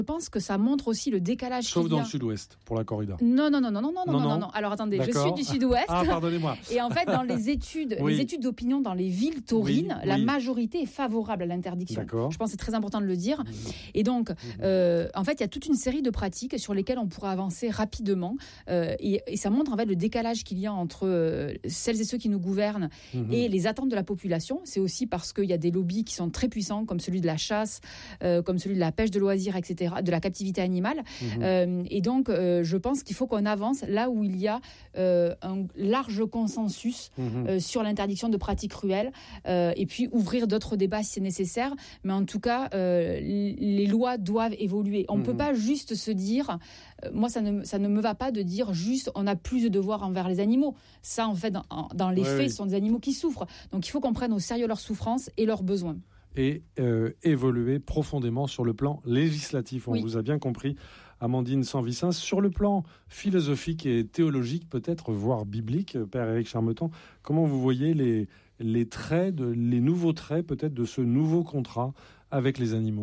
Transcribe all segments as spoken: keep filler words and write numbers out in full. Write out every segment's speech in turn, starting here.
Je pense que ça montre aussi le décalage. Sauf qu'il dans y a. le sud-ouest, pour la corrida. Non, non, non, non, non, non, Non, non, non. non, non. Alors attendez, D'accord. je suis du sud-ouest. Ah, pardonnez-moi. Et en fait, dans les études, Oui. les études d'opinion dans les villes taurines, Oui, la oui. majorité est favorable à l'interdiction. D'accord. Je pense que c'est très important de le dire. Mmh. Et donc, euh, en fait, il y a toute une série de pratiques sur lesquelles on pourra avancer rapidement. Euh, et, et ça montre en fait le décalage qu'il y a entre euh, celles et ceux qui nous gouvernent Mmh. et les attentes de la population. C'est aussi parce qu'il y a des lobbies qui sont très puissants, comme celui de la chasse, euh, comme celui de la pêche de loisirs, et cetera, de la captivité animale. Mmh. Euh, et donc, euh, je pense qu'il faut qu'on avance là où il y a euh, un large consensus Mmh. euh, sur l'interdiction de pratiques cruelles, euh, et puis ouvrir d'autres débats si c'est nécessaire. Mais en tout cas, euh, les lois doivent évoluer. On ne Mmh. peut pas juste se dire, euh, moi ça ne, ça ne me va pas de dire juste on a plus de devoirs envers les animaux. Ça, en fait, dans, dans les Ouais, faits, oui. ce sont des animaux qui souffrent. Donc il faut qu'on prenne au sérieux leurs souffrances et leurs besoins. Et euh, évoluer profondément sur le plan législatif. On Oui. vous a bien compris, Amandine Sanvicens. Sur le plan philosophique et théologique, peut-être, voire biblique, Père Éric Charmetan, comment vous voyez les, les traits, de, les nouveaux traits peut-être de ce nouveau contrat avec les animaux ?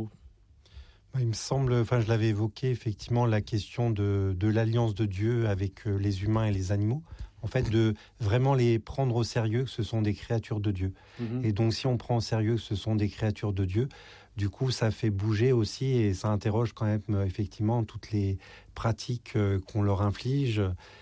Il me semble, enfin je l'avais évoqué, effectivement, la question de, de l'alliance de Dieu avec les humains et les animaux. En fait, de vraiment les prendre au sérieux, que ce sont des créatures de Dieu. Mmh. Et donc, si on prend au sérieux que ce sont des créatures de Dieu, du coup, ça fait bouger aussi et ça interroge quand même, euh, effectivement, toutes les pratiques euh, qu'on leur inflige.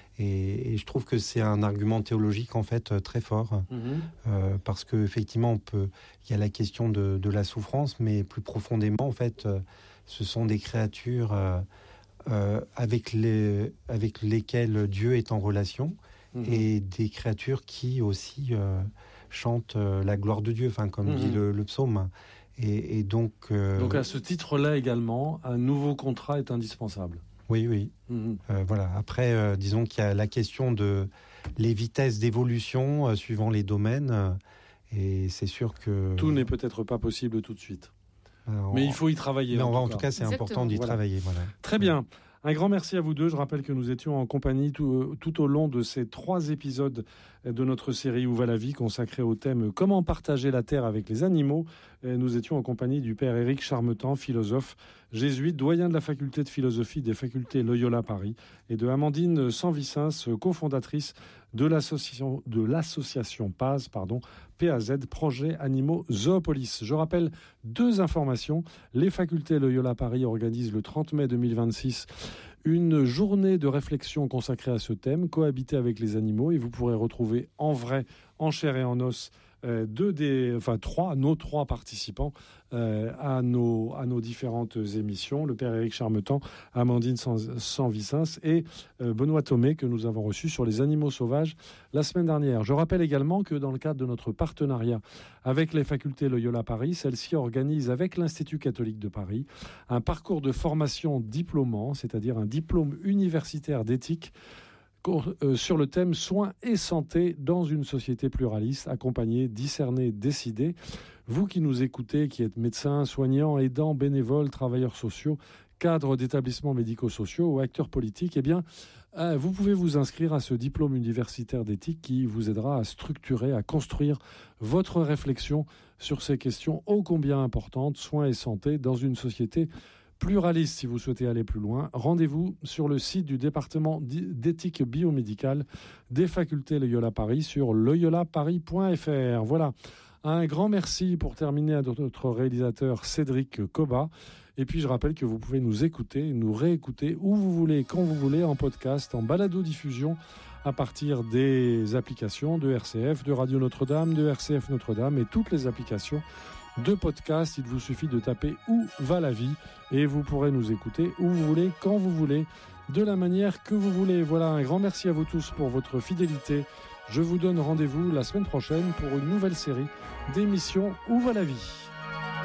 Et, et je trouve que c'est un argument théologique, en fait, euh, très fort. Mmh. Euh, parce que effectivement, on peut, il y a la question de, de la souffrance, mais plus profondément, en fait, euh, ce sont des créatures euh, euh, avec, les, avec lesquelles Dieu est en relation. Mmh. Et des créatures qui aussi euh, chantent euh, la gloire de Dieu, enfin comme mmh. dit le, le psaume. Et, et donc, euh, donc à ce titre-là également, un nouveau contrat est indispensable. Oui, oui. Mmh. Euh, voilà. Après, euh, disons qu'il y a la question de les vitesses d'évolution euh, suivant les domaines. Euh, et c'est sûr que tout n'est peut-être pas possible tout de suite. Alors, mais il faut y travailler. Mais en, en, tout, en cas. tout cas, c'est Exactement. important d'y voilà. travailler. Voilà. Très bien. Un grand merci à vous deux. Je rappelle que nous étions en compagnie tout, tout au long de ces trois épisodes de notre série Où va la vie, consacrée au thème Comment partager la terre avec les animaux. Nous étions en compagnie du Père Éric Charmetan, philosophe jésuite, doyen de la faculté de philosophie des facultés Loyola Paris, et de Amandine Sanvicens, cofondatrice de l'association, de l'association P A Z, pardon, P A Z, Projet Animaux Zoopolis. Je rappelle deux informations. Les facultés Loyola Paris organisent le trente mai deux mille vingt-six une journée de réflexion consacrée à ce thème, cohabiter avec les animaux, et vous pourrez retrouver en vrai, en chair et en os, euh, deux des, enfin trois, nos trois participants euh, à nos à nos différentes émissions, le Père Éric Charmetan, Amandine Sanvicens et euh, Benoît Thomé, que nous avons reçu sur les animaux sauvages la semaine dernière. Je rappelle également que dans le cadre de notre partenariat avec les facultés Loyola Paris, celle-ci organise avec l'Institut catholique de Paris un parcours de formation diplômant, c'est-à-dire un diplôme universitaire d'éthique sur le thème soins et santé dans une société pluraliste, accompagner, discerner, décider. Vous qui nous écoutez, qui êtes médecins, soignants, aidants, bénévoles, travailleurs sociaux, cadres d'établissements médico-sociaux ou acteurs politiques, eh bien, euh, vous pouvez vous inscrire à ce diplôme universitaire d'éthique qui vous aidera à structurer, à construire votre réflexion sur ces questions ô combien importantes, soins et santé dans une société pluraliste. Si vous souhaitez aller plus loin, rendez-vous sur le site du département d'éthique biomédicale des facultés Loyola Paris sur loyola paris point f r. Voilà. Un grand merci pour terminer à notre réalisateur Cédric Coba. Et puis je rappelle que vous pouvez nous écouter, nous réécouter où vous voulez, quand vous voulez, en podcast, en balado-diffusion à partir des applications de R C F, de Radio Notre-Dame, de R C F Notre-Dame et toutes les applications de podcast. Il vous suffit de taper Où va la vie et vous pourrez nous écouter où vous voulez, quand vous voulez, de la manière que vous voulez. Voilà, un grand merci à vous tous pour votre fidélité. Je vous donne rendez-vous la semaine prochaine pour une nouvelle série d'émissions Où va la vie.